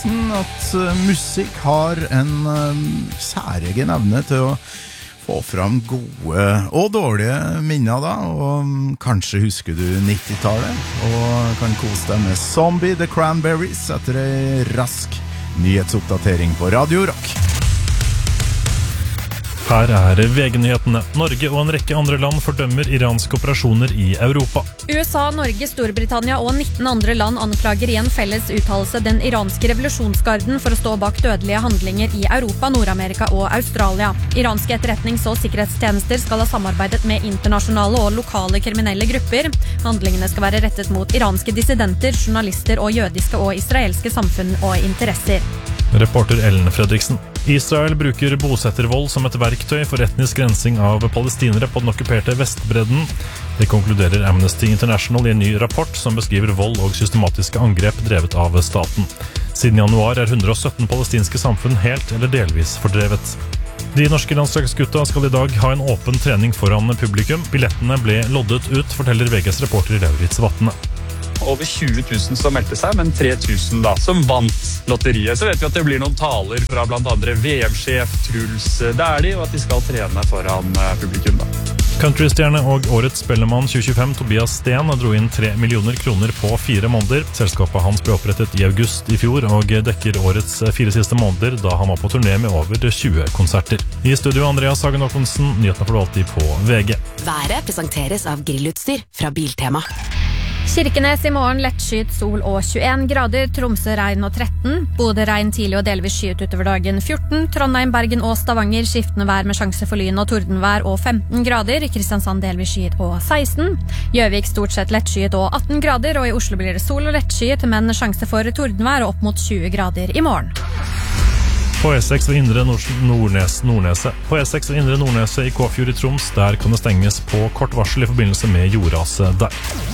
Nilsen at musikk har en særegen evne til å få fram gode og dårlige minner da, og kanskje husker du 90-tallet, og kan kose deg med Zombie The Cranberries etter en rask nyhetsoppdatering på Radio Rock. Her er VG-nyhetene. Norge og en rekke andre land fordømmer iranske operasjoner i Europa. USA, Norge, Storbritannia og 19 andre land anklager i en felles uttalelse den iranske revolusjonsgarden for å stå bak dødelige handlinger i Europa, Nord-Amerika og Australia. Iranske etterretnings- og sikkerhetstjenester skal ha samarbeidet med internasjonale og lokale kriminelle grupper. Handlingene skal være rettet mot iranske dissidenter, journalister og jødiske og israelske samfunn og interesser. Reporter Ellen Fredriksen. Israel bruker bosettervold som et verktøy for etnisk rensing av palestinere på den okkuperte Vestbredden. Det konkluderer Amnesty International i en ny rapport som beskriver vold og systematiske angrep drevet av staten. Siden januar er 117 palestinske samfunn helt eller delvis fordrevet. De norske landslagsgutta skal i dag ha en åpen trening foran publikum. Billettene ble loddet ut, forteller VGs reporter Lauritz Vatne. Over 20 000 som meldte seg, men 3 000 da, som vant lotteriet. Så vet vi at det blir noen taler fra blant andre VM-sjef Truls Dæhlie, og at de skal trene foran publikum da. Countrystjerne og årets spellemann 2025 Tobias Sten dro inn 3 millioner kroner på 4 måneder. Selskapet hans ble opprettet i august i fjor og dekker årets 4 siste måneder, da han var på turné med over 20 konserter. I studio Andreas Hagen Håkonsen, nyhetene får du alltid på VG. Været presenteres av grillutstyr fra Biltema. Kirkenes i morgen lettskyet sol og 21 grader, Tromsø regn og 13, Bodø regn tidlig og delvis skyet utover dagen 14, Trondheim, Bergen og Stavanger skiftende vær med sjanse for lyn og tordenvær og 15 grader, Kristiansand delvis skyet og 16, Gjøvik stort sett lettskyet og 18 grader, og i Oslo blir det sol og lettskyet, men sjanse for tordenvær og opp mot 20 grader i morgen. På E6 ved Indre Nordneset. På E6 ved Indre Nordneset i Kåfjord i Troms, der kan det stenges på kort varsel i forbindelse med jordraset der.